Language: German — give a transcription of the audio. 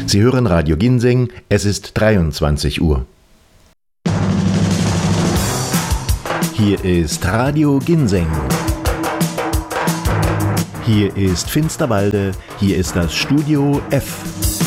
Sie hören Radio Ginseng, es ist 23 Uhr. Hier ist Radio Ginseng. Hier ist Finsterwalde, hier ist das Studio F.